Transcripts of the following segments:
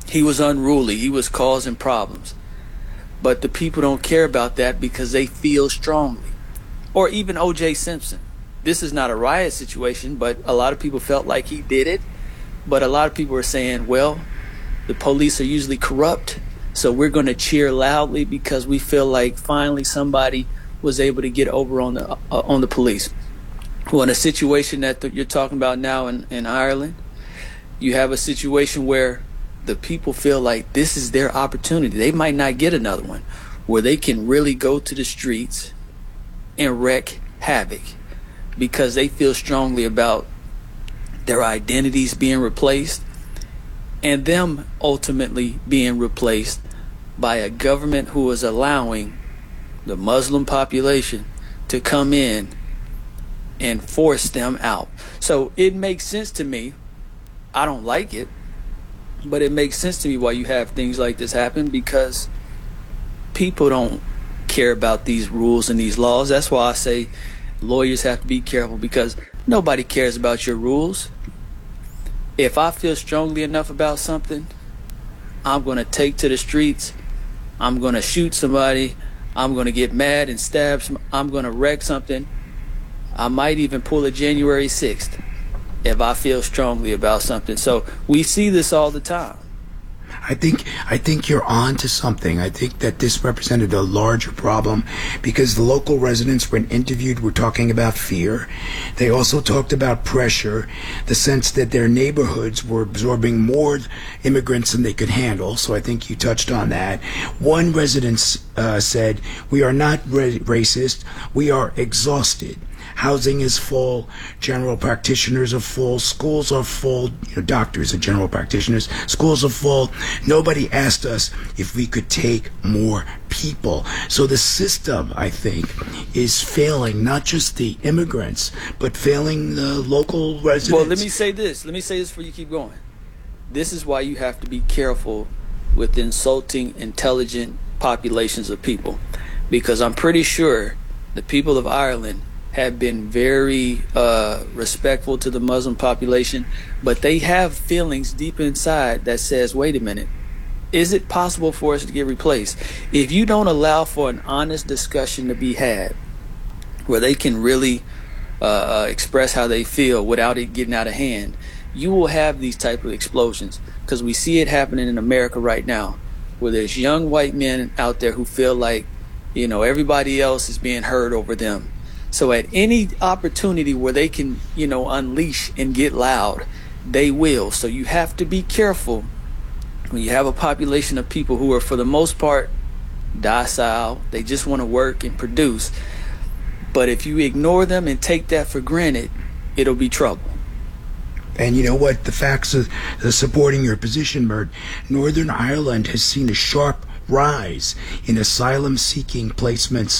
He was unruly. He was causing problems. But the people don't care about that because they feel strongly. Or even O.J. Simpson. This is not a riot situation, but a lot of people felt like he did it. But a lot of people are saying, well, the police are usually corrupt, so we're going to cheer loudly because we feel like finally somebody was able to get over on the police. Well, in a situation that you're talking about now in Ireland, you have a situation where the people feel like this is their opportunity. They might not get another one, where they can really go to the streets and wreak havoc because they feel strongly about their identities being replaced and them ultimately being replaced by a government who is allowing the Muslim population to come in and force them out. So it makes sense to me. I don't like it, but it makes sense to me why you have things like this happen, because people don't care about these rules and these laws. That's why I say lawyers have to be careful, because nobody cares about your rules. If I feel strongly enough about something, I'm going to take to the streets. I'm going to shoot somebody. I'm going to get mad and stab I'm going to wreck something. I might even pull a January 6th if I feel strongly about something. So we see this all the time. I think you're on to something. I think that this represented a larger problem because the local residents, when interviewed, were talking about fear. They also talked about pressure, the sense that their neighborhoods were absorbing more immigrants than they could handle. So I think you touched on that. One resident said, "We are not racist. We are exhausted. Housing is full, general practitioners are full, schools are full, doctors are general practitioners, schools are full. Nobody asked us if we could take more people." So the system, I think, is failing not just the immigrants, but failing the local residents. Well, let me say this before you keep going. This is why you have to be careful with insulting intelligent populations of people, because I'm pretty sure the people of Ireland have been very respectful to the Muslim population, but they have feelings deep inside that says, wait a minute, is it possible for us to get replaced? If you don't allow for an honest discussion to be had where they can really express how they feel without it getting out of hand, you will have these type of explosions, because we see it happening in America right now, where there's young white men out there who feel like, everybody else is being heard over them. So at any opportunity where they can, unleash and get loud, they will. So you have to be careful when you have a population of people who are, for the most part, docile. They just want to work and produce. But if you ignore them and take that for granted, it'll be trouble. And you know what? The facts are supporting your position, Mert. Northern Ireland has seen a sharp rise in asylum seekers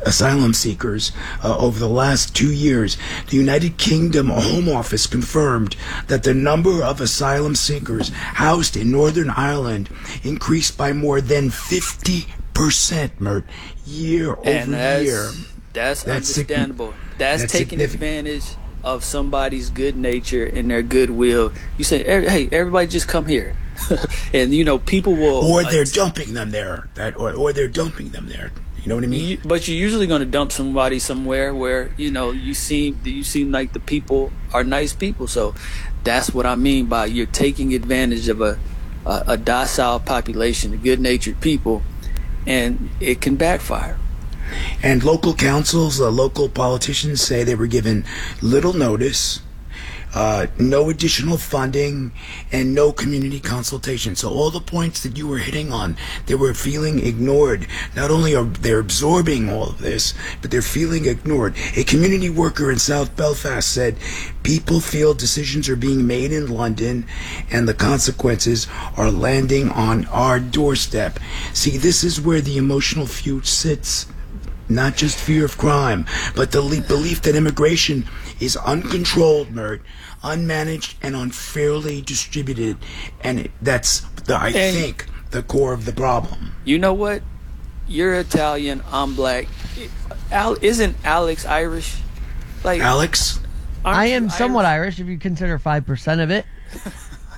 over the last 2 years. The United Kingdom Home Office confirmed that the number of asylum seekers housed in Northern Ireland increased by more than 50%, Mert, year over year. That's understandable. That's taking advantage of somebody's good nature and their goodwill. You say, hey, everybody just come here. And people will, or they're dumping them there, or they're dumping them there. You know what I mean? But you're usually going to dump somebody somewhere where you seem like the people are nice people. So that's what I mean by you're taking advantage of a docile population, good-natured people, and it can backfire. And local councils, local politicians say they were given little notice, no additional funding, and no community consultation. So all the points that you were hitting on, they were feeling ignored. Not only are they absorbing all of this, but they're feeling ignored. A community worker in South Belfast said, "People feel decisions are being made in London and the consequences are landing on our doorstep." See, this is where the emotional feud sits. Not just fear of crime, but the belief that immigration is uncontrolled, Mert, unmanaged, and unfairly distributed. And that's, I think, the core of the problem. You know what? You're Italian, I'm black. Isn't Alex Irish? Alex? I am somewhat Irish if you consider 5% of it.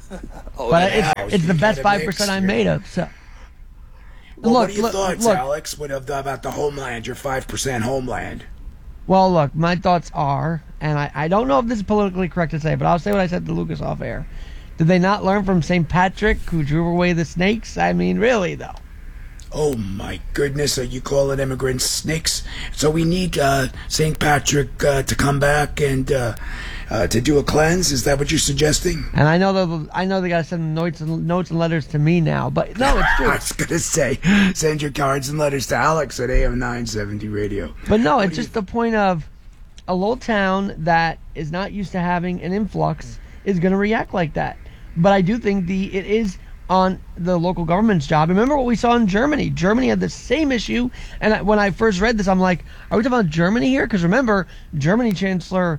Oh, But yeah. it's the best 5% I'm made of. So. Well, what are your thoughts, Alex, about the homeland, your 5% homeland? Well, look, my thoughts are, and I don't know if this is politically correct to say, but I'll say what I said to Lucas off air. Did they not learn from St. Patrick, who drove away the snakes? I mean, really, though. Oh, my goodness, are you calling immigrants snakes? So we need St. Patrick to come back and to do a cleanse? Is that what you're suggesting? And I know they got to send notes and letters to me now, but no, it's true. I was going to say, send your cards and letters to Alex at AM 970 Radio. But no, it's just the point of a little town that is not used to having an influx is going to react like that. But I do think it is on the local government's job. Remember what we saw in Germany? Germany had the same issue, and when I first read this, I'm like, are we talking about Germany here? Because remember, Germany Chancellor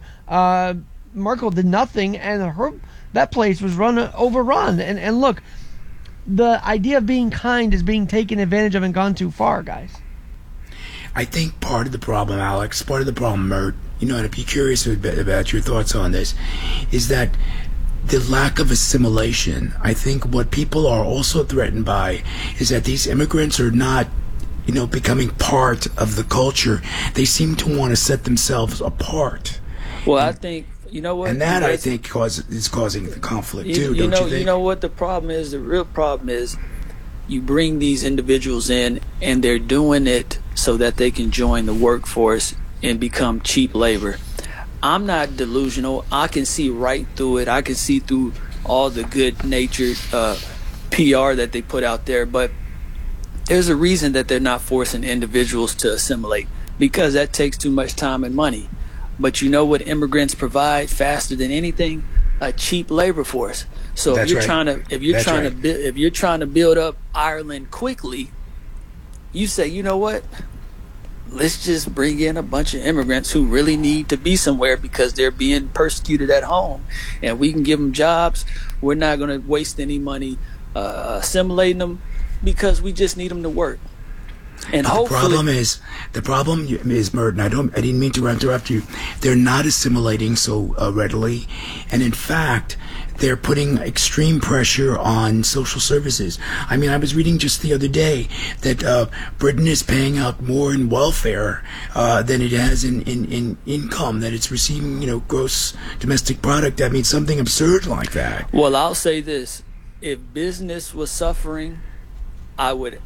Merkel did nothing, and that place was overrun. And look, the idea of being kind is being taken advantage of and gone too far, guys. I think part of the problem, Alex, part of the problem, Mert, and I'd be curious about your thoughts on this, is that the lack of assimilation. I think what people are also threatened by is that these immigrants are not, becoming part of the culture. They seem to want to set themselves apart. Well, I think, you know what? And that, I think, is causing the conflict, too, don't you think? You know what the problem is? The real problem is you bring these individuals in, and they're doing it so that they can join the workforce and become cheap labor. I'm not delusional. I can see right through it. I can see through all the good-natured PR that they put out there. But there's a reason that they're not forcing individuals to assimilate, because that takes too much time and money. But you know what immigrants provide faster than anything? A cheap labor force. So if you're trying to build up Ireland quickly, you say, you know what? Let's just bring in a bunch of immigrants who really need to be somewhere because they're being persecuted at home, and we can give them jobs. We're not going to waste any money assimilating them because we just need them to work. And the problem is, Merton, I didn't mean to interrupt you. They're not assimilating so readily, and in fact, they're putting extreme pressure on social services. I mean, I was reading just the other day that Britain is paying out more in welfare than it has in income that it's receiving, gross domestic product. I mean, something absurd like that. Well, I'll say this: if business was suffering, I would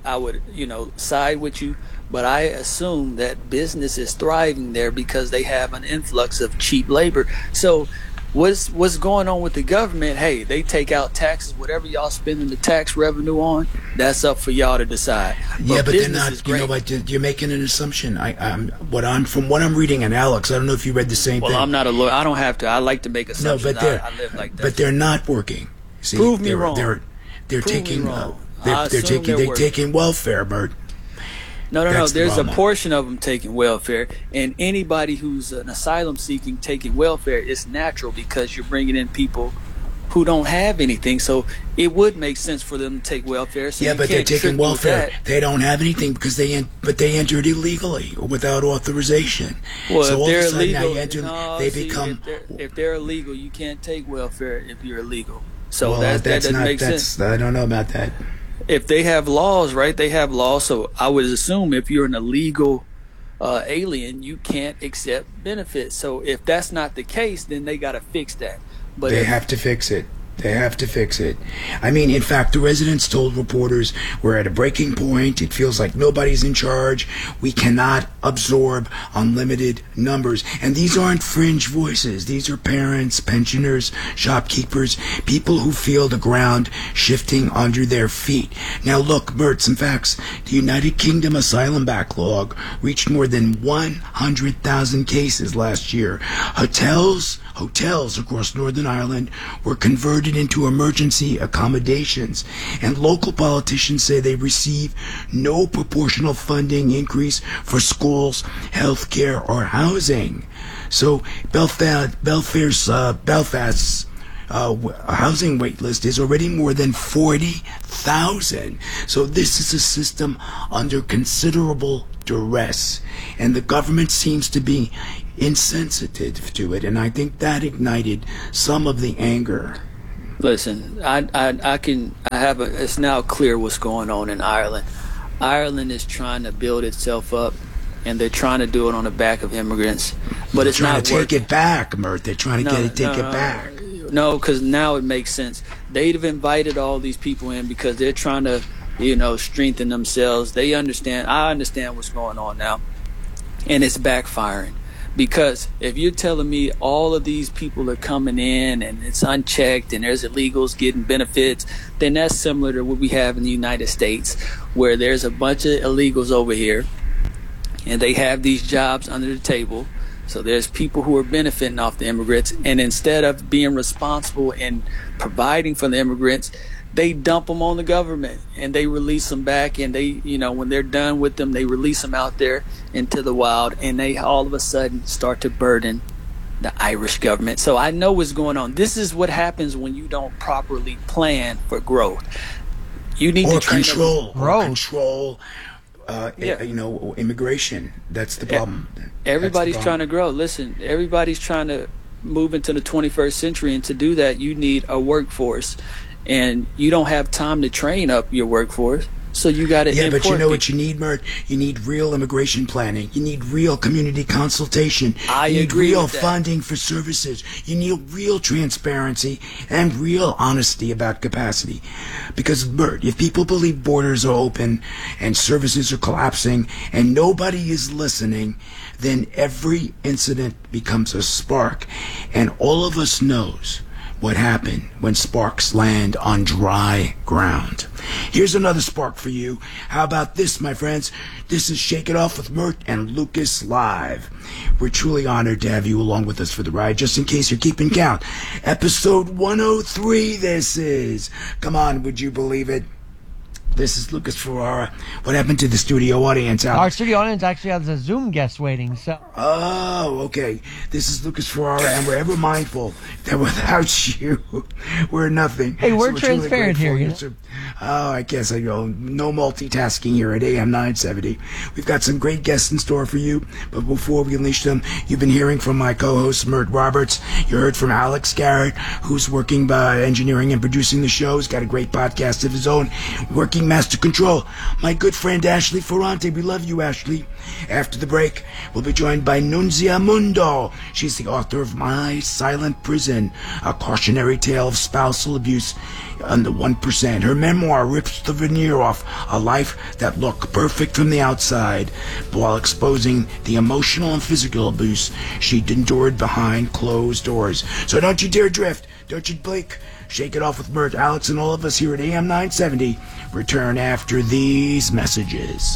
side with you, but I assume that business is thriving there because they have an influx of cheap labor. So what's going on with the government? Hey, they take out taxes. Whatever y'all spending the tax revenue on, that's up for y'all to decide. Yeah, but they're not. You know what? You're making an assumption. From what I'm reading, and Alex, I don't know if you read the same thing. Well, I'm not a lawyer. I don't have to. I like to make assumptions. No, but I live like that. But they're not working. See, Prove me wrong. They're taking. They're taking welfare, Bert. No. There's a portion of them taking welfare, and anybody who's an asylum seeking taking welfare is natural because you're bringing in people who don't have anything. So it would make sense for them to take welfare. So yeah, but they're taking welfare. They don't have anything because they entered illegally or without authorization. Well, so if they're illegal, if they're illegal, you can't take welfare if you're illegal. So well, that doesn't make sense. I don't know about that. If they have laws, right? They have laws. So I would assume if you're an illegal alien, you can't accept benefits. So if that's not the case, then they got to fix that. But they have to fix it. They have to fix it. I mean, in fact, the residents told reporters, we're at a breaking point. It feels like nobody's in charge. We cannot absorb unlimited numbers. And these aren't fringe voices. These are parents, pensioners, shopkeepers, people who feel the ground shifting under their feet. Now, look, Bert, some facts. The United Kingdom asylum backlog reached more than 100,000 cases last year. Hotels across Northern Ireland were converted into emergency accommodations, and local politicians say they receive no proportional funding increase for schools, health care, or housing. So Belfast's housing wait list is already more than 40,000. So this is a system under considerable duress, and the government seems to be insensitive to it, and I think that ignited some of the anger. Listen, it's now clear what's going on in Ireland. Ireland is trying to build itself up, and they're trying to do it on the back of immigrants. But it's trying not to take it back, Mert. They're trying to take it back. No, because now it makes sense. They've invited all these people in because they're trying to, strengthen themselves. They understand. I understand what's going on now, and it's backfiring. Because if you're telling me all of these people are coming in and it's unchecked and there's illegals getting benefits, then that's similar to what we have in the United States, where there's a bunch of illegals over here and they have these jobs under the table. So there's people who are benefiting off the immigrants, and instead of being responsible and providing for the immigrants, they dump them on the government and they release them back, and they, when they're done with them, they release them out there into the wild, and they all of a sudden start to burden the Irish government. So I know what's going on. This is what happens when you don't properly plan for growth. You need to control Yeah. Immigration. That's the problem. Everybody's trying to grow. Listen, everybody's trying to move into the 21st century, and to do that, you need a workforce. And you don't have time to train up your workforce, so you got to but you know what you need, Mert? You need real immigration planning. You need real community consultation. You need real funding for services. You need real transparency and real honesty about capacity. Because, Mert, if people believe borders are open and services are collapsing and nobody is listening, then every incident becomes a spark. And all of us knows what happened when sparks land on dry ground. Here's another spark for you. How about this, my friends? This is Shake It Off with Mert and Lucas live. We're truly honored to have you along with us for the ride. Just in case you're keeping count, episode 103 this is. Come on, would you believe it? This is Lucas Ferrara. What happened to the studio audience, Alex? Our studio audience actually has a Zoom guest waiting, so... Oh, okay. This is Lucas Ferrara, and we're ever mindful that without you, we're nothing. Hey, we're transparent here, I guess no multitasking here at AM 970. We've got some great guests in store for you, but before we unleash them, you've been hearing from my co-host, Mert Roberts. You heard from Alex Garrett, who's working by engineering and producing the show. He's got a great podcast of his own, Working Master Control. My good friend Ashley Ferrante. We love you, Ashley. After the break, we'll be joined by Nunzia Mundo. She's the author of My Silent Prison, a cautionary tale of spousal abuse on the 1%. Her memoir rips the veneer off a life that looked perfect from the outside, while exposing the emotional and physical abuse she'd endured behind closed doors. So don't you dare drift. Don't you blink. Shake It Off with Mert, Alex, and all of us here at AM 970 return after these messages.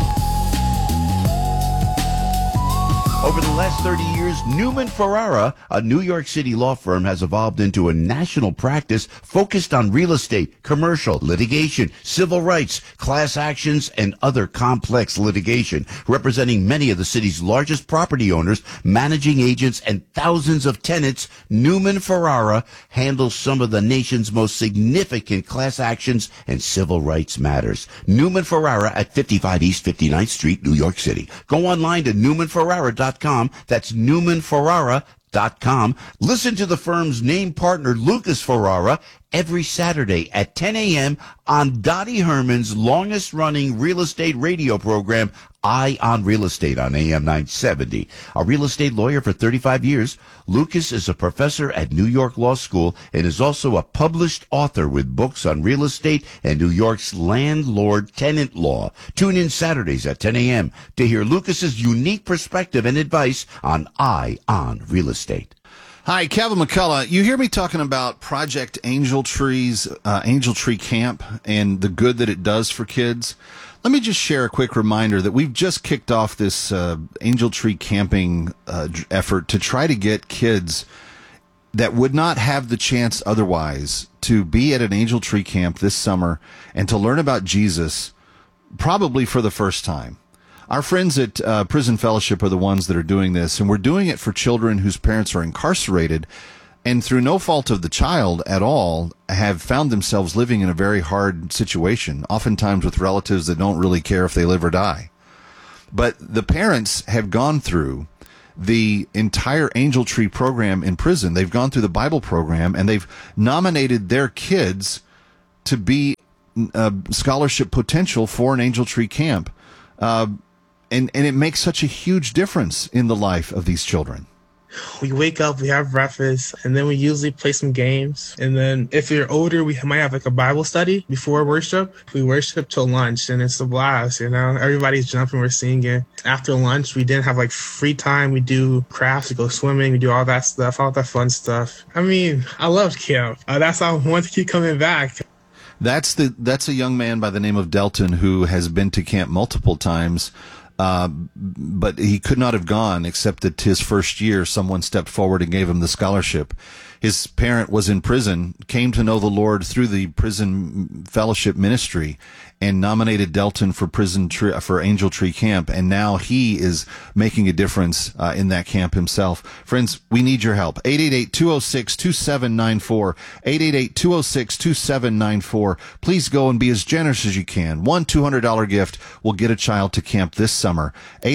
Over the last 30 years, Newman Ferrara, a New York City law firm, has evolved into a national practice focused on real estate, commercial, litigation, civil rights, class actions, and other complex litigation, representing many of the city's largest property owners, managing agents, and thousands of tenants. Newman Ferrara handles some of the nation's most significant class actions and civil rights matters. Newman Ferrara at 55 East 59th Street, New York City. Go online to newmanferrara.com. That's newmanferrara.com. Listen to the firm's name partner, Lucas Ferrara, every Saturday at 10 a.m. on Dottie Herman's longest-running real estate radio program, Eye on Real Estate on AM 970. A real estate lawyer for 35 years, Lucas is a professor at New York Law School and is also a published author with books on real estate and New York's landlord-tenant law. Tune in Saturdays at 10 a.m. to hear Lucas's unique perspective and advice on Eye on Real Estate. Hi, Kevin McCullough. You hear me talking about Project Angel Tree's Angel Tree Camp and the good that it does for kids. Let me just share a quick reminder that we've just kicked off this Angel Tree camping effort to try to get kids that would not have the chance otherwise to be at an Angel Tree camp this summer and to learn about Jesus, probably for the first time. Our friends at Prison Fellowship are the ones that are doing this, and we're doing it for children whose parents are incarcerated and through no fault of the child at all have found themselves living in a very hard situation, oftentimes with relatives that don't really care if they live or die. But the parents have gone through the entire Angel Tree program in prison. They've gone through the Bible program, and they've nominated their kids to be scholarship potential for an Angel Tree camp. And it makes such a huge difference in the life of these children. We wake up, we have breakfast, and then we usually play some games. And then if you're older, we might have like a Bible study before worship. We worship till lunch, and it's a blast, you know? Everybody's jumping, we're singing. After lunch, we didn't have like free time. We do crafts, we go swimming, we do all that stuff, all that fun stuff. I mean, I loved camp. That's why I want to keep coming back. That's a young man by the name of Delton who has been to camp multiple times. But he could not have gone except that his first year, someone stepped forward and gave him the scholarship. His parent was in prison, came to know the Lord through the prison fellowship ministry, and nominated Delton for for Angel Tree Camp. And now he is making a difference in that camp himself. Friends, we need your help. 888-206-2794. 888-206-2794. Please go and be as generous as you can. One $200 gift will get a child to camp this summer.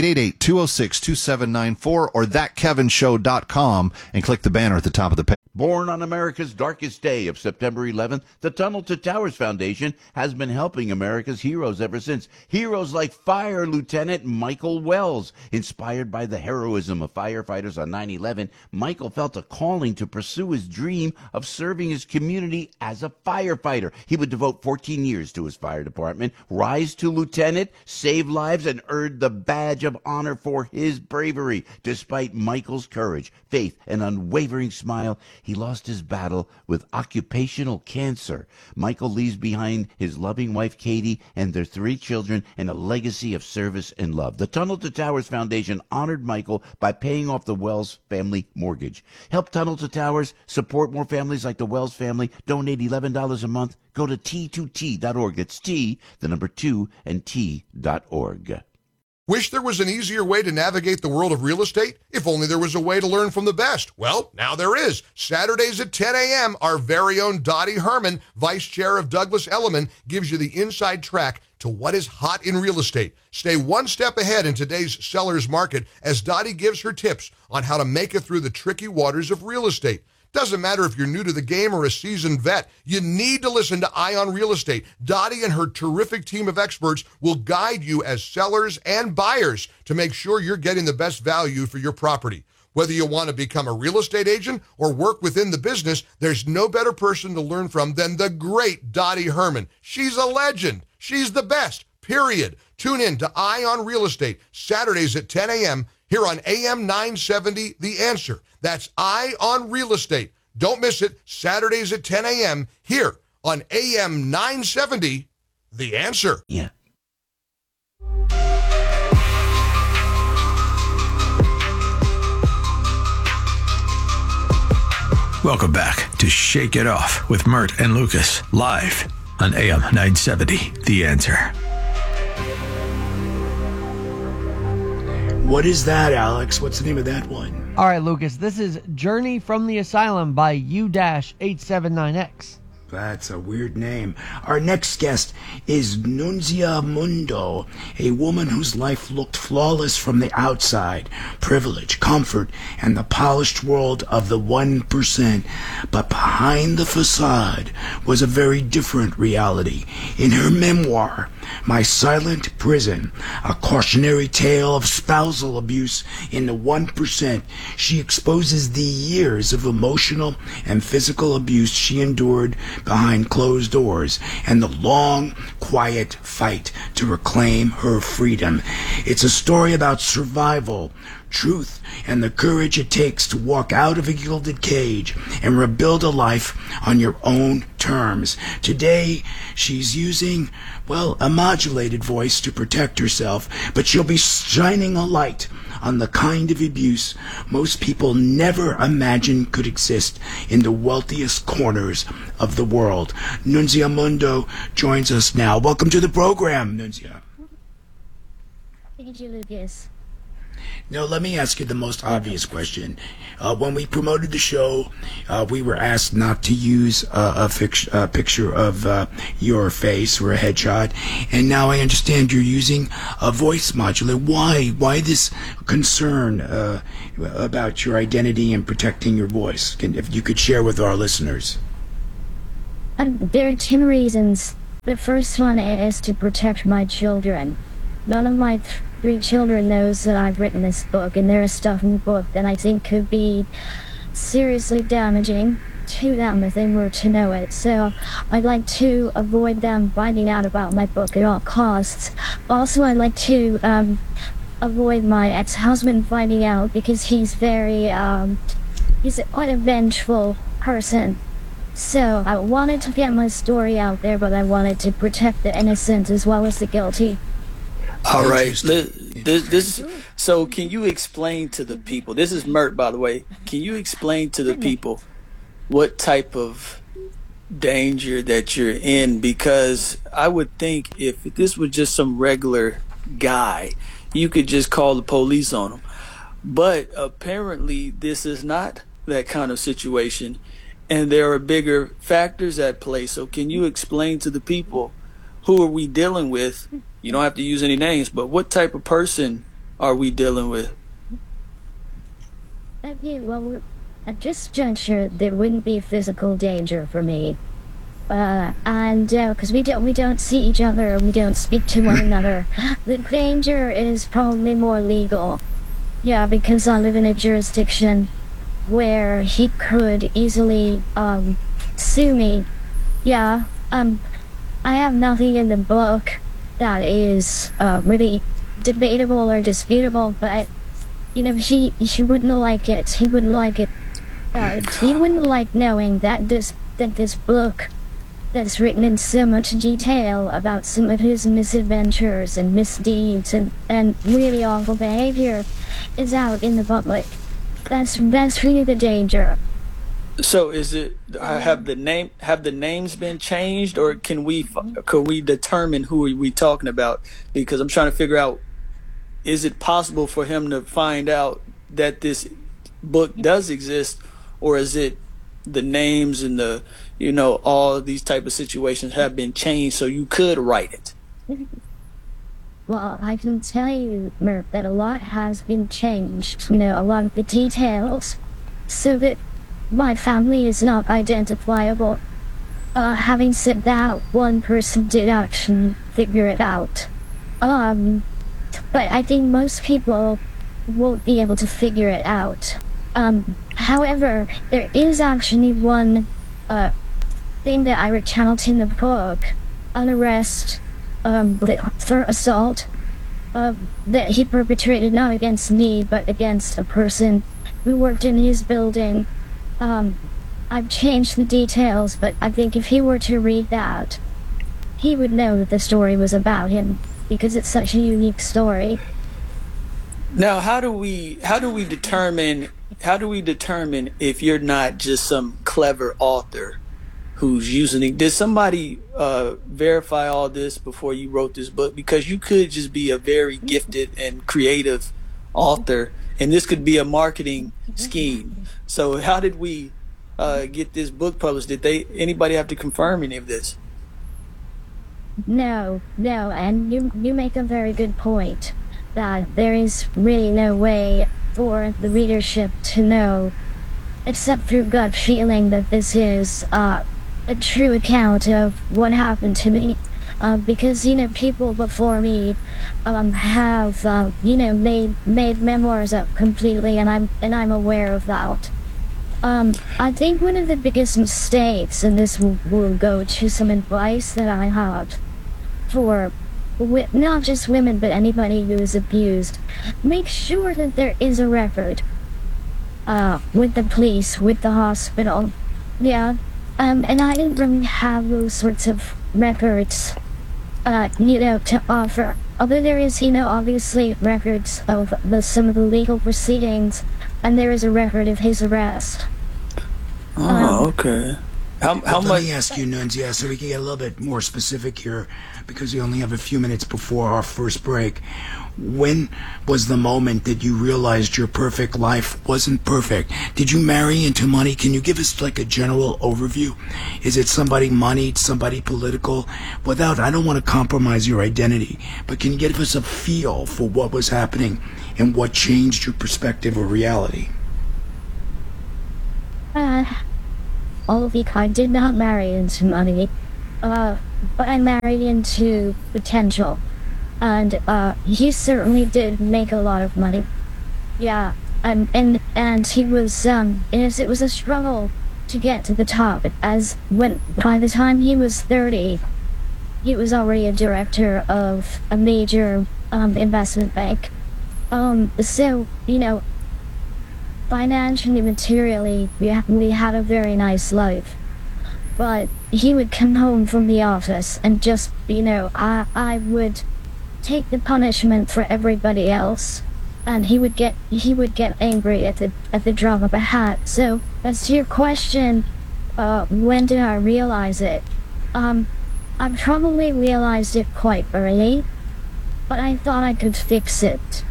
888-206-2794 or thatkevinshow.com and click the banner at the top of the page. Born on America's darkest day of September 11th, the Tunnel to Towers Foundation has been helping America's heroes ever since. Heroes like Fire Lieutenant Michael Wells. Inspired by the heroism of firefighters on 9/11, Michael felt a calling to pursue his dream of serving his community as a firefighter. He would devote 14 years to his fire department, rise to lieutenant, save lives, and earn the badge of honor for his bravery. Despite Michael's courage, faith, and unwavering smile, he lost his battle with occupational cancer. Michael leaves behind his loving wife, Katie, and their 3 children, and a legacy of service and love. The Tunnel to Towers Foundation honored Michael by paying off the Wells family mortgage. Help Tunnel to Towers, support more families like the Wells family, donate $11 a month. Go to T2T.org. That's T, the number 2, and T.org. Wish there was an easier way to navigate the world of real estate? If only there was a way to learn from the best. Well, now there is. Saturdays at 10 a.m., our very own Dottie Herman, Vice Chair of Douglas Elliman, gives you the inside track to what is hot in real estate. Stay one step ahead in today's seller's market as Dottie gives her tips on how to make it through the tricky waters of real estate. Doesn't matter if you're new to the game or a seasoned vet, you need to listen to Ion Real Estate. Dottie and her terrific team of experts will guide you as sellers and buyers to make sure you're getting the best value for your property. Whether you want to become a real estate agent or work within the business, there's no better person to learn from than the great Dottie Herman. She's a legend. She's the best, period. Tune in to Ion Real Estate, Saturdays at 10 a.m. here on AM 970, The Answer. That's Ion Real Estate. Don't miss it, Saturdays at 10 a.m. here on AM 970, The Answer. Yeah. Welcome back to Shake It Off with Mert and Lucas, live on AM 970, The Answer. What is that, Alex? What's the name of that one? All right, Lucas, this is Journey from the Asylum by U-879X. That's a weird name. Our next guest is Nunzia Mundo, a woman whose life looked flawless from the outside. Privilege, comfort, and the polished world of the 1%. But behind the facade was a very different reality. In her memoir, My Silent Prison, a cautionary tale of spousal abuse in the 1%, she exposes the years of emotional and physical abuse she endured behind closed doors and the long, quiet fight to reclaim her freedom. It's a story about survival, truth, and the courage it takes to walk out of a gilded cage and rebuild a life on your own terms. Today, she's using, a modulated voice to protect herself, but she'll be shining a light on the kind of abuse most people never imagined could exist in the wealthiest corners of the world. Nunzia Mundo joins us now. Welcome to the program, Nunzia. Thank you, Lucas. Now, let me ask you the most obvious question. When we promoted the show, we were asked not to use a picture of your face or a headshot, and now I understand you're using a voice modulator. Why? Why this concern about your identity and protecting your voice? If you could share with our listeners. There are two reasons. The first one is to protect my children. None of my 3 children knows that I've written this book, and there is stuff in the book that I think could be seriously damaging to them if they were to know it. So I'd like to avoid them finding out about my book at all costs. Also, I'd like to avoid my ex-husband finding out, because he's he's quite a vengeful person. So I wanted to get my story out there, but I wanted to protect the innocent as well as the guilty. All right. So can you explain to the people, this is Mert, by the way, can you explain to the people what type of danger that you're in? Because I would think if this was just some regular guy, you could just call the police on him. But apparently this is not that kind of situation, and there are bigger factors at play. So can you explain to the people, who are we dealing with? You don't have to use any names, but what type of person are we dealing with? Okay, well, at this juncture, there wouldn't be physical danger for me. Because we don't see each other, we don't speak to one another. The danger is probably more legal. Yeah, because I live in a jurisdiction where he could easily sue me. Yeah, I have nothing in the book that is really debatable or disputable, but he wouldn't like it. He wouldn't like it. He wouldn't like knowing that this book that's written in so much detail about some of his misadventures and misdeeds and really awful behavior is out in the public. That's really the danger. So is it, have the names been changed, or could we determine who are we talking about? Because I'm trying to figure out, is it possible for him to find out that this book does exist, or is it the names and the, all of these type of situations have been changed so you could write it? Well, I can tell you, Mert, that a lot has been changed, a lot of the details, so that my family is not identifiable. Having said that, one person did actually figure it out. But I think most people won't be able to figure it out. However, there is actually one thing that I recount in the book, an arrest for assault that he perpetrated not against me, but against a person who worked in his building. I've changed the details, but I think if he were to read that, he would know that the story was about him, because it's such a unique story. Now, how do we determine if you're not just some clever author who's using it? Did somebody verify all this before you wrote this book? Because you could just be a very gifted and creative author, and this could be a marketing scheme. So how did we get this book published? Did anybody have to confirm any of this? No, and you make a very good point, that there is really no way for the readership to know, except through gut feeling, that this is a true account of what happened to me. Because people before me have made memoirs up completely, and I'm aware of that. I think one of the biggest mistakes, and this will go to some advice that I have for not just women but anybody who is abused, make sure that there is a record with the police, with the hospital. Yeah, and I didn't really have those sorts of records to offer. Although there is, obviously records of some of the legal proceedings, and there is a record of his arrest. Oh, okay. How Let much? me ask you, Nunzia, so we can get a little bit more specific here, because we only have a few minutes before our first break. When was the moment that you realized your perfect life wasn't perfect? Did you marry into money? Can you give us like a general overview? Is it somebody moneyed, somebody political? I don't want to compromise your identity, but can you give us a feel for what was happening and what changed your perspective or reality? I did not marry into money, but I married into potential. And he certainly did make a lot of money. Yeah, and he was it was a struggle to get to the top. By the time he was 30, he was already a director of a major investment bank. So financially, materially, we had a very nice life. But he would come home from the office and just, I would take the punishment for everybody else, and he would get angry at the drop of a hat. So as to your question, when did I realize it? I probably realized it quite early, but I thought I could fix it.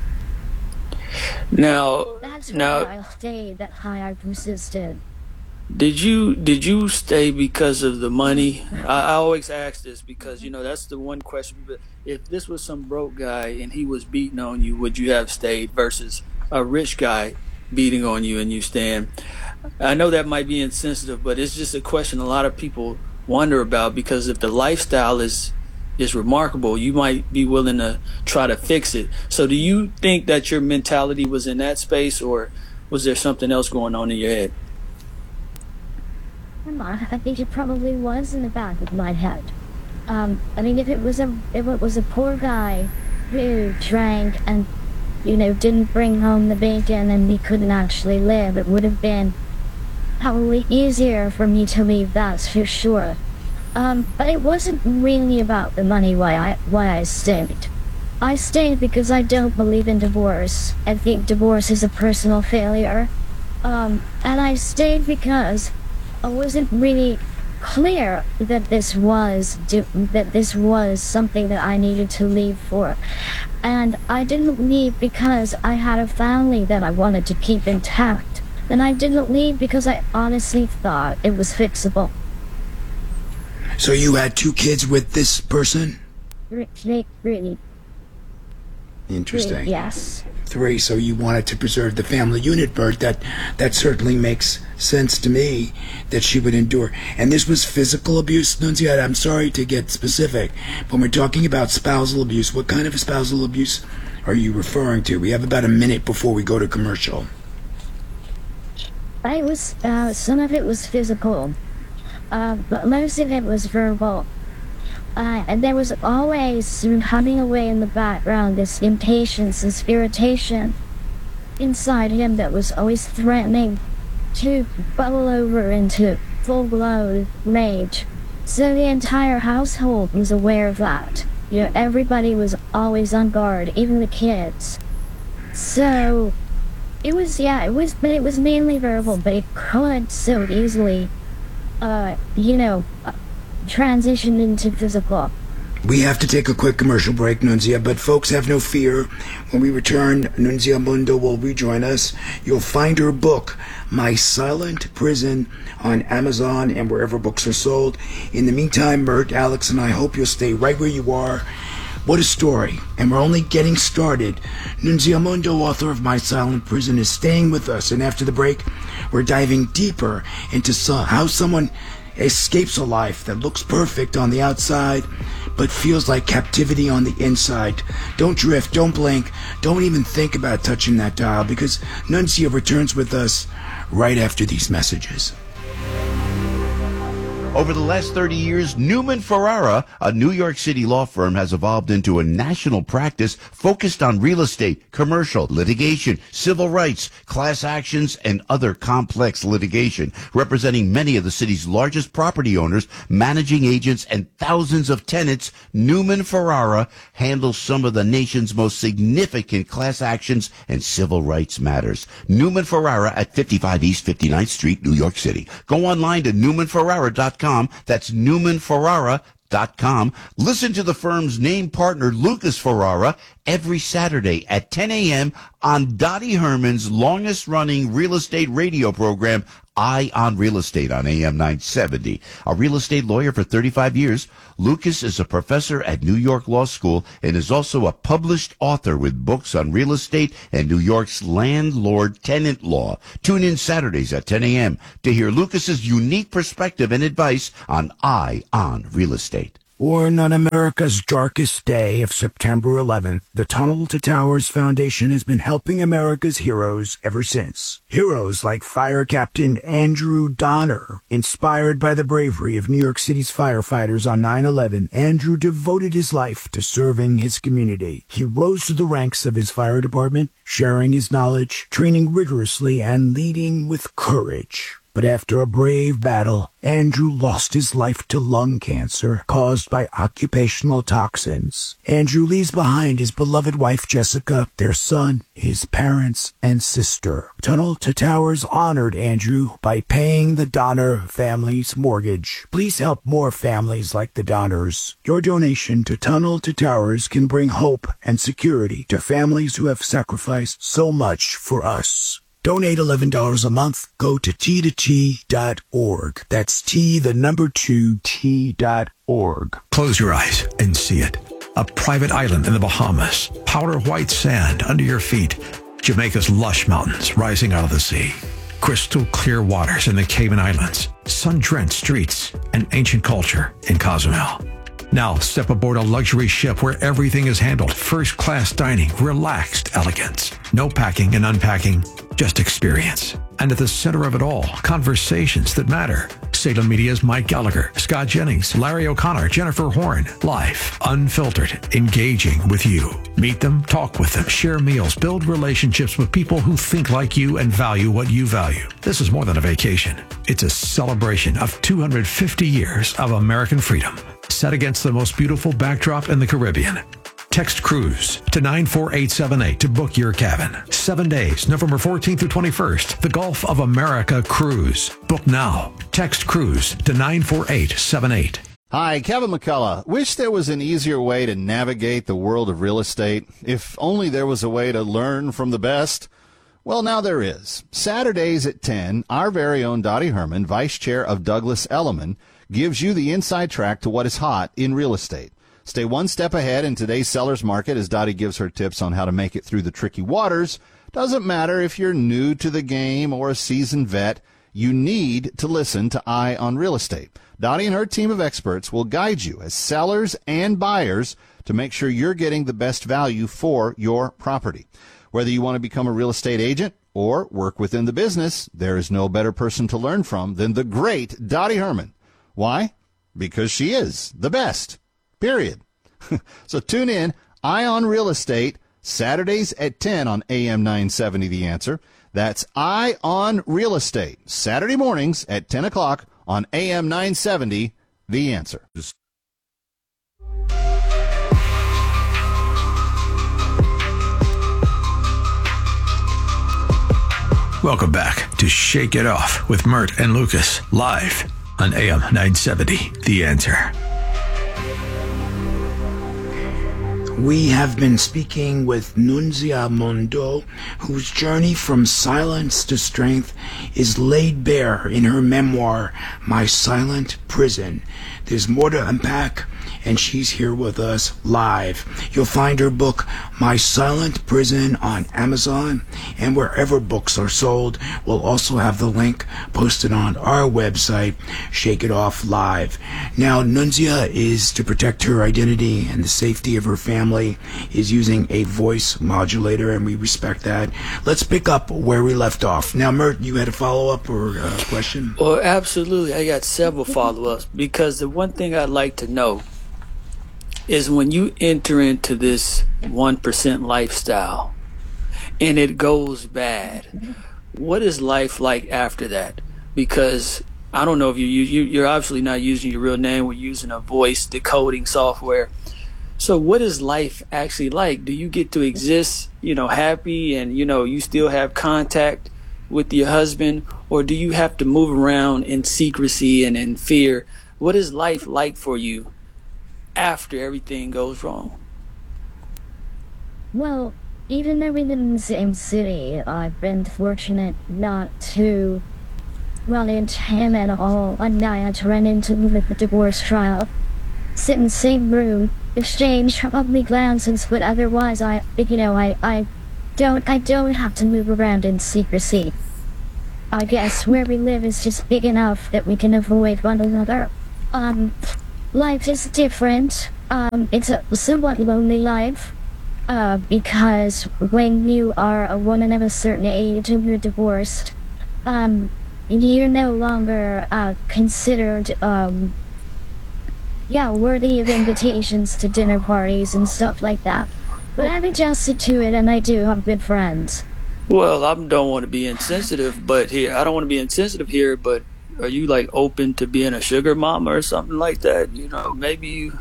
That's why I stayed that high. I persisted. Did you stay because of the money? I always ask this because that's the one question. But if this was some broke guy and he was beating on you, would you have stayed versus a rich guy beating on you and you staying? I know that might be insensitive, but it's just a question a lot of people wonder about, because if the lifestyle is remarkable, you might be willing to try to fix it. So do you think that your mentality was in that space, or was there something else going on in your head? I think it probably was in the back of my head. If it was a poor guy who drank and didn't bring home the bacon and he couldn't actually live, it would have been probably easier for me to leave, that's for sure. But it wasn't really about the money why I stayed. I stayed because I don't believe in divorce. I think divorce is a personal failure. And I stayed because I wasn't really clear that this was something that I needed to leave for. And I didn't leave because I had a family that I wanted to keep intact. And I didn't leave because I honestly thought it was fixable. So you had 2 kids with this person? Really. Interesting. Really, yes. 3, so you wanted to preserve the family unit, Bert. That certainly makes sense to me that she would endure. And this was physical abuse, Nunzia? I'm sorry to get specific, but when we're talking about spousal abuse, what kind of spousal abuse are you referring to? We have about a minute before we go to commercial. Some of it was physical, but most of it was verbal. And there was always humming away in the background this impatience, this irritation inside him that was always threatening to bubble over into full-blown rage. So the entire household was aware of that. Everybody was always on guard, even the kids. So it was mainly verbal, but it could so easily, transition into physical. We have to take a quick commercial break, Nunzia, but folks, have no fear. When we return, Nunzia Mundo will rejoin us. You'll find her book, My Silent Prison, on Amazon and wherever books are sold. In the meantime, Mert, Alex, and I hope you'll stay right where you are. What a story, and we're only getting started. Nunzia Mundo, author of My Silent Prison, is staying with us, and after the break, we're diving deeper into how someone escapes a life that looks perfect on the outside but feels like captivity on the inside. Don't drift, don't blink, don't even think about touching that dial, because Nunzia returns with us right after these messages. Over the last 30 years, Newman Ferrara, a New York City law firm, has evolved into a national practice focused on real estate, commercial, litigation, civil rights, class actions, and other complex litigation, representing many of the city's largest property owners, managing agents, and thousands of tenants. Newman Ferrara handles some of the nation's most significant class actions and civil rights matters. Newman Ferrara at 55 East 59th Street, New York City. Go online to newmanferrara.com. That's newmanferrara.com. Listen to the firm's name partner, Lucas Ferrara, every Saturday at 10 a.m. on Dottie Herman's longest-running real estate radio program, Eye on Real Estate, on AM 970. A real estate lawyer for 35 years, Lucas is a professor at New York Law School and is also a published author with books on real estate and New York's landlord-tenant law. Tune in Saturdays at 10 a.m. to hear Lucas's unique perspective and advice on Eye on Real Estate. Born on America's darkest day of September 11th, the Tunnel to Towers Foundation has been helping America's heroes ever since. Heroes like Fire Captain Andrew Donner. Inspired by the bravery of New York City's firefighters on 9/11, Andrew devoted his life to serving his community. He rose to the ranks of his fire department, sharing his knowledge, training rigorously, and leading with courage. But after a brave battle, Andrew lost his life to lung cancer caused by occupational toxins. Andrew leaves behind his beloved wife, Jessica, their son, his parents, and sister. Tunnel to Towers honored Andrew by paying the Donner family's mortgage. Please help more families like the Donners. Your donation to Tunnel to Towers can bring hope and security to families who have sacrificed so much for us. Donate $11 a month. Go to t2t.org. That's T2T.org. Close your eyes and see it. A private island in the Bahamas. Powder white sand under your feet. Jamaica's lush mountains rising out of the sea. Crystal clear waters in the Cayman Islands. Sun-drenched streets and ancient culture in Cozumel. Now step aboard a luxury ship where everything is handled. First-class dining, relaxed elegance. No packing and unpacking, just experience. And at the center of it all, conversations that matter. Salem Media's Mike Gallagher, Scott Jennings, Larry O'Connor, Jennifer Horn. Live, unfiltered, engaging with you. Meet them, talk with them, share meals, build relationships with people who think like you and value what you value. This is more than a vacation. It's a celebration of 250 years of American freedom, set against the most beautiful backdrop in the Caribbean. Text cruise to 94878 to book your cabin. 7 days, November 14th through 21st. The Gulf of America Cruise. Book now. Text cruise to 94878. Hi, Kevin McCullough. Wish there was an easier way to navigate the world of real estate. If only there was a way to learn from the best. Well, now there is. Saturdays at 10, our very own Dottie Herman, Vice Chair of Douglas Elliman, gives you the inside track to what is hot in real estate. Stay one step ahead in today's seller's market as Dottie gives her tips on how to make it through the tricky waters. Doesn't matter if you're new to the game or a seasoned vet, you need to listen to Eye on Real Estate. Dottie and her team of experts will guide you as sellers and buyers to make sure you're getting the best value for your property. Whether you want to become a real estate agent or work within the business, there is no better person to learn from than the great Dottie Herman. Why? Because she is the best. Period. So tune in, Eye on Real Estate, Saturdays at 10 on AM 970 The Answer. That's Eye on Real Estate, Saturday mornings at 10 o'clock on AM 970 The Answer. Welcome back to Shake It Off with Mert and Lucas, live on AM 970 The Answer. We have been speaking with Nunzia Mondo, whose journey from silence to strength is laid bare in her memoir, My Silent Prison. There's more to unpack, and she's here with us live. You'll find her book, My Silent Prison, on Amazon and wherever books are sold. We'll also have the link posted on our website, Shake It Off Live. Now, Nunzia is to protect her identity and the safety of her family family is using a voice modulator, and we respect that. Let's pick up where we left off. Now, Mert, you had a follow-up or a question? Well, absolutely. I got several follow-ups, because the one thing I'd like to know is when you enter into this 1% lifestyle and it goes bad, what is life like after that? Because I don't know if you're obviously not using your real name. We're using a voice decoding software. So what is life actually like? Do you get to exist, happy, and, you still have contact with your husband? Or do you have to move around in secrecy and in fear? What is life like for you after everything goes wrong? Well, even though we live in the same city, I've been fortunate not to run into him at all. And I had to run into him at the divorce trial. Sit in the same room, exchange ugly glances, but otherwise I don't have to move around in secrecy. I guess where we live is just big enough that we can avoid one another. Life is different. It's a somewhat lonely life. Because when you are a woman of a certain age and you're divorced, you're no longer considered worthy of invitations to dinner parties and stuff like that. But I've adjusted to it, and I do have good friends. Well, I don't want to be insensitive, but are you open to being a sugar mama or something like that? Maybe you.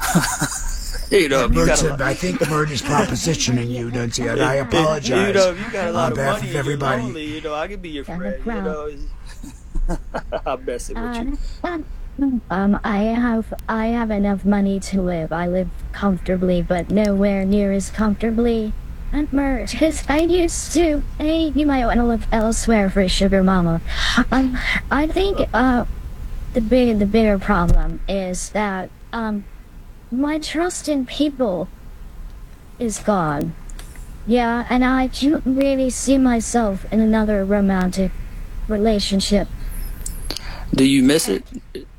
I think Mert is propositioning you, Nancy, and I apologize. You got a lot on of behalf money of everybody. and you're lonely, I could be your friend. I'm messing with you. I have enough money to live. I live comfortably, but nowhere near as comfortably at Mert, because I used to. Hey, you might want to live elsewhere for a sugar mama. I think the bigger problem is that my trust in people is gone. Yeah, and I can't really see myself in another romantic relationship. Do you miss it?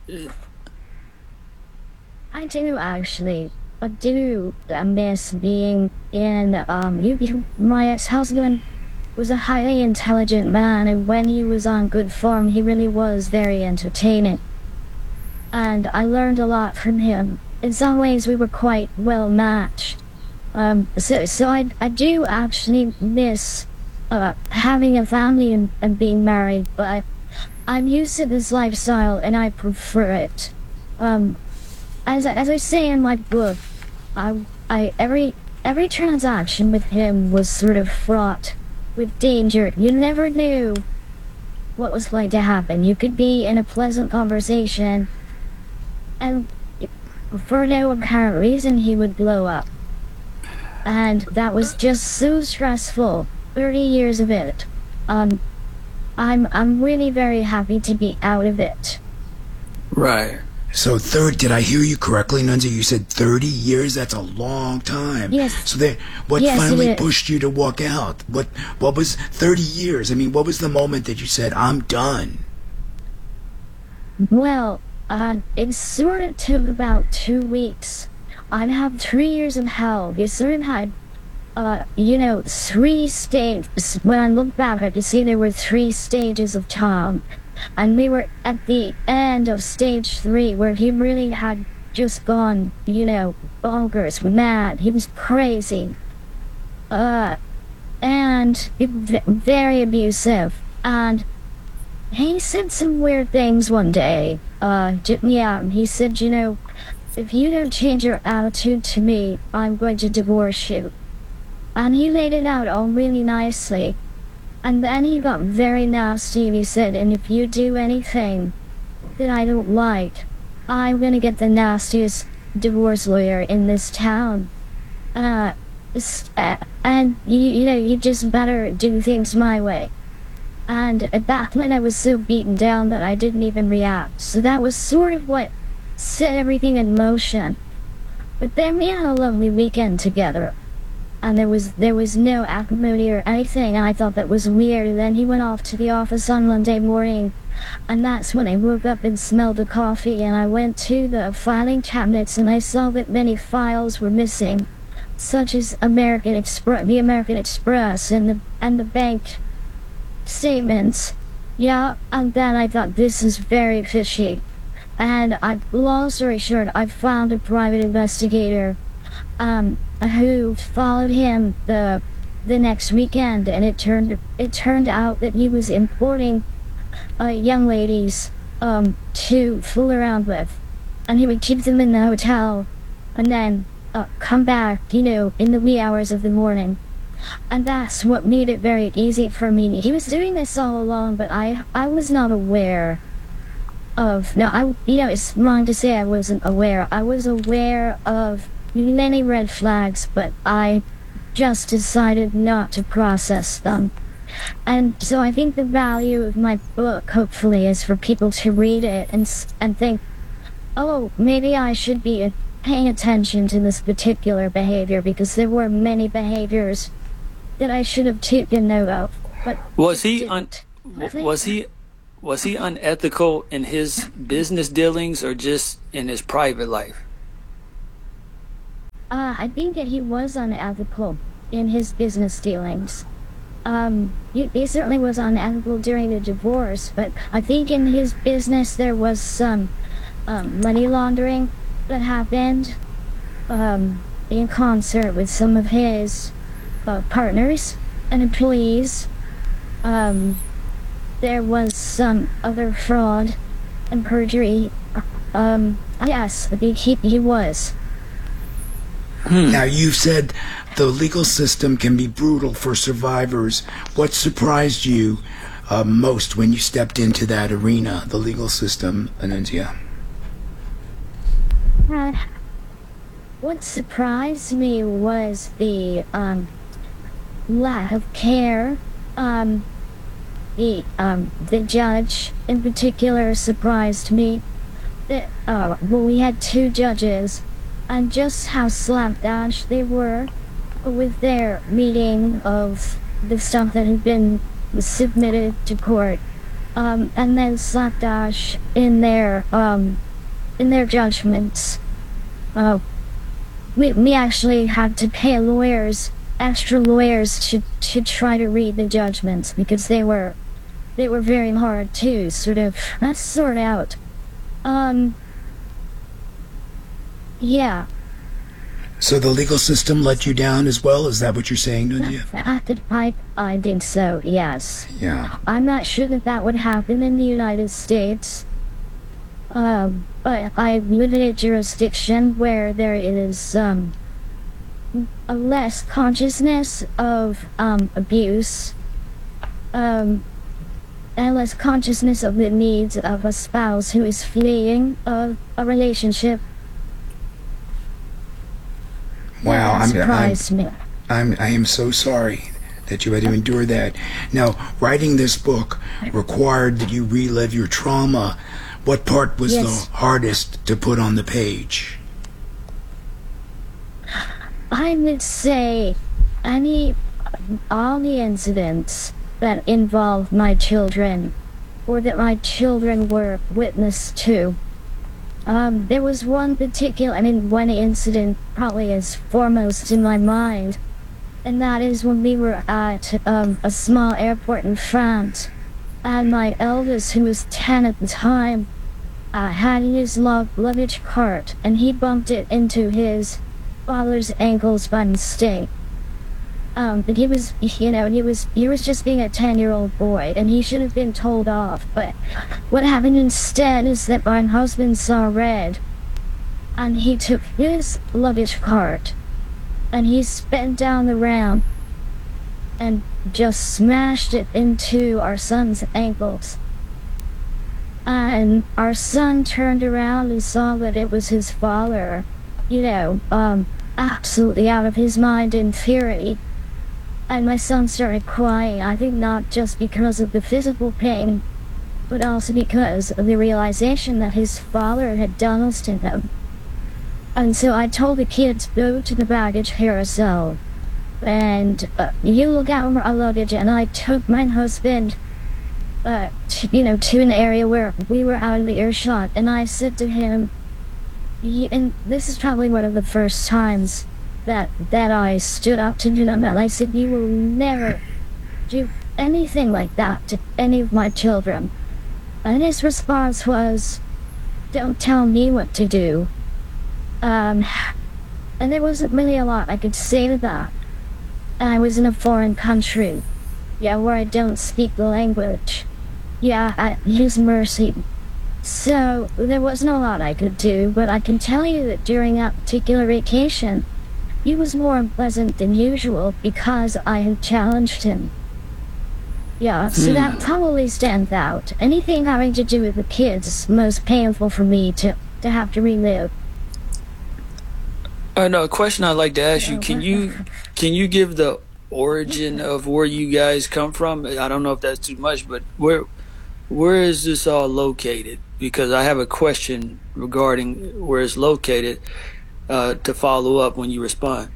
I do, actually. I do miss being in, my ex-husband was a highly intelligent man, and when he was on good form, he really was very entertaining. And I learned a lot from him. In some ways, we were quite well matched. So I do actually miss having a family and being married, but I'm used to this lifestyle and I prefer it. As I say in my book, every transaction with him was sort of fraught with danger. You never knew what was going to happen. You could be in a pleasant conversation, and for no apparent reason, he would blow up. And that was just so stressful. 30 years of it. I'm really very happy to be out of it. Right. So did I hear you correctly, Nunzi? You said 30 years? That's a long time. Yes. So what finally pushed you to walk out? What was 30 years? I mean, what was the moment that you said, I'm done? Well, it sort of took about 2 weeks. I'd have 3 years of hell. You sort of had, 3 stages. When I look back, I could see there were 3 stages of Tom. And we were at the end of stage 3, where he really had just gone, bonkers, mad. He was crazy. And very abusive. And he said some weird things one day. He said, if you don't change your attitude to me, I'm going to divorce you. And he laid it out all really nicely. And then he got very nasty, and he said, and if you do anything that I don't like, I'm gonna get the nastiest divorce lawyer in this town. And you just better do things my way. And at that point I was so beaten down that I didn't even react. So that was sort of what set everything in motion. But then we had a lovely weekend together. And there was no acrimony or anything, and I thought that was weird. And then he went off to the office on Monday morning, and that's when I woke up and smelled the coffee, and I went to the filing cabinets and I saw that many files were missing. such as American Express, the American Express, and the bank statements. Yeah, and then I thought this is very fishy. And long story short, I found a private investigator, who followed him the next weekend, and it turned out that he was importing young ladies to fool around with, and he would keep them in the hotel, and then come back, in the wee hours of the morning. And that's what made it very easy for me. He was doing this all along, but I was not aware of, it's wrong to say I wasn't aware. I was aware of many red flags, but I just decided not to process them. And so I think the value of my book, hopefully, is for people to read it and think, oh, maybe I should be paying attention to this particular behavior, because there were many behaviors that I should have taken note of. But was he unethical in his business dealings or just in his private life? I think that he was unethical in his business dealings. He certainly was unethical during the divorce, but I think in his business there was some money laundering that happened in concert with some of his partners and employees. There was some other fraud and perjury. Yes, I think he was. Now, you've said the legal system can be brutal for survivors. What surprised you most when you stepped into that arena, the legal system, Anunzia? What surprised me was the lack of care. The judge in particular surprised me. We had two judges, and just how slapdash they were with their meeting of the stuff that had been submitted to court, and then slapdash in their judgments. We actually had to pay extra lawyers to try to read the judgments, because they were very hard to sort out. Yeah. So the legal system let you down as well? Is that what you're saying, Nunzia? I think so, yes. Yeah. I'm not sure that would happen in the United States. But I live in a jurisdiction where there is a less consciousness of abuse, and less consciousness of the needs of a spouse who is fleeing a relationship. Wow, that surprised me. I am so sorry that you had to endure that. Now, writing this book required that you relive your trauma. What part was the hardest to put on the page? I would say all the incidents that involved my children, or that my children were witness to. There was one incident probably is foremost in my mind, and that is when we were at a small airport in France, and my eldest, who was 10 at the time, had his luggage cart, and he bumped it into his father's ankles by mistake. But he was just being a 10-year-old boy, and he should have been told off. But what happened instead is that my husband saw red, and he took his luggage cart, and he sped down the ramp, and just smashed it into our son's ankles. And our son turned around and saw that it was his father, absolutely out of his mind in fury. And my son started crying, I think not just because of the physical pain, but also because of the realization that his father had done this to him. And so I told the kids, go to the baggage carousel, and you look out for our luggage, and I took my husband to an area where we were out of the earshot, and I said to him, and this is probably one of the first times that I stood up to them, and I said, you will never do anything like that to any of my children. And his response was, don't tell me what to do. And there wasn't really a lot I could say to that. I was in a foreign country, where I don't speak the language. I use mercy. So there wasn't a lot I could do, but I can tell you that during that particular vacation, he was more unpleasant than usual because I had challenged him. So that probably stands out. Anything having to do with the kids is most painful for me to have to relive. No, a question I'd like to ask you, can you give the origin of where you guys come from? I don't know if that's too much, but where is this all located? Because I have a question regarding where it's located to follow up when you respond.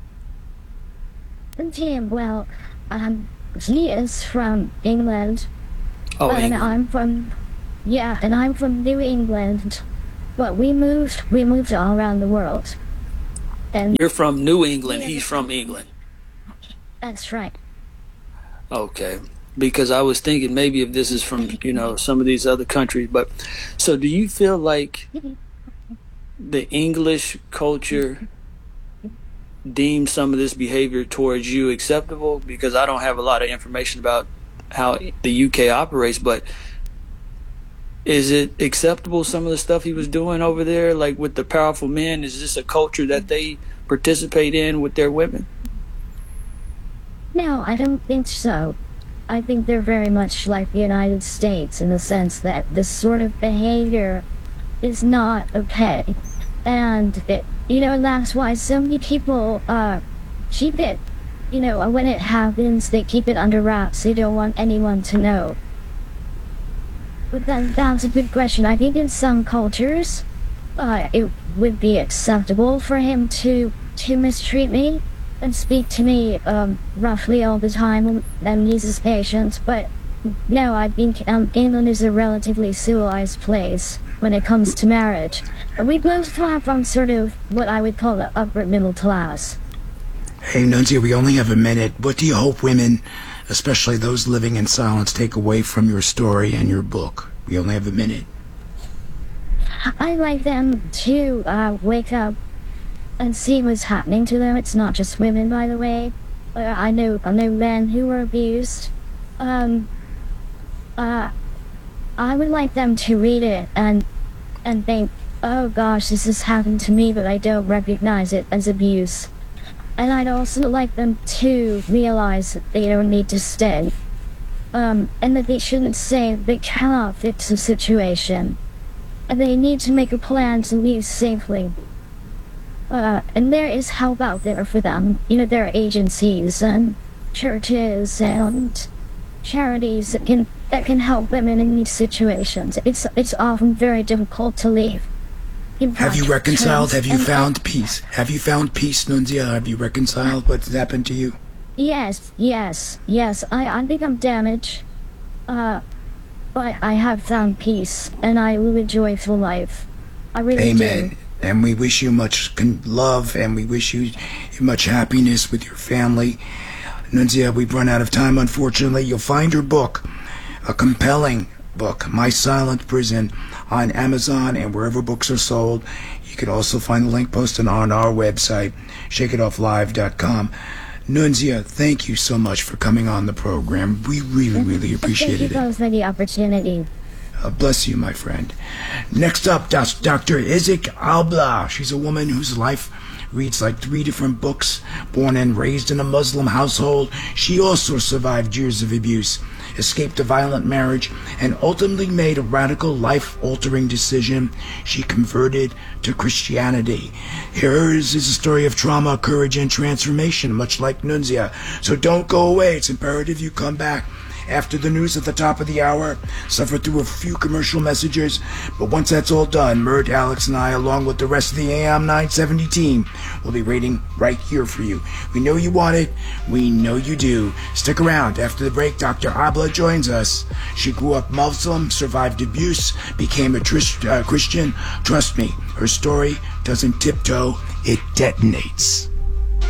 Okay, well, he is from England. Oh, and England. I'm from New England. But we moved all around the world. And You're from New England. He's from England. That's right. Okay. Because I was thinking maybe if this is from, some of these other countries. But so do you feel like the English culture deems some of this behavior towards you acceptable? Because I don't have a lot of information about how the UK operates, but is it acceptable, some of the stuff he was doing over there, like with the powerful men? Is this a culture that they participate in with their women? No, I don't think so. I think they're very much like the United States in the sense that this sort of behavior is not okay. And, that's why so many people keep it, when it happens, they keep it under wraps. They don't want anyone to know. But then that's a good question. I think in some cultures, it would be acceptable for him to mistreat me and speak to me roughly all the time and use his patience. But no, I think England is a relatively civilized place when it comes to marriage. We both come from sort of what I would call the upper middle class. Hey, Nunzia, we only have a minute. What do you hope women, especially those living in silence, take away from your story and your book? We only have a minute. I'd like them to wake up and see what's happening to them. It's not just women, by the way. I know men who were abused. I would like them to read it and think, oh gosh, this has happened to me, but I don't recognize it as abuse. And I'd also like them to realize that they don't need to stay. And that they shouldn't say they cannot fix the situation. And they need to make a plan to leave safely. And there is help out there for them. There are agencies and churches and charities that can help women in these situations. It's often very difficult to leave. Have you reconciled? Have you found peace? Have you found peace, Nunzia? Have you reconciled what's happened to you? Yes. I think I'm damaged. But I have found peace, and I live a joyful life. I really do. Amen. And we wish you much love, and we wish you much happiness with your family. Nunzia, we've run out of time, unfortunately. You'll find your book, a compelling book, My Silent Prison, on Amazon and wherever books are sold. You can also find the link posted on our website, shakeitofflive.com. Nunzia, thank you so much for coming on the program. We really appreciated it. Thank you both for the opportunity. Bless you, my friend. Next up, Dr. Izik Albla. She's a woman whose life reads like 3 different books. Born and raised in a Muslim household, she also survived years of abuse, escaped a violent marriage, and ultimately made a radical, life-altering decision. She converted to Christianity. Hers is a story of trauma, courage, and transformation, much like Nunzia. So don't go away. It's imperative you come back. After the news at the top of the hour, suffer through a few commercial messages, but once that's all done, Mert, Alex, and I, along with the rest of the AM 970 team, will be waiting right here for you. We know you want it. We know you do. Stick around. After the break, Dr. Abla joins us. She grew up Muslim, survived abuse, became a Christian. Trust me, her story doesn't tiptoe, it detonates.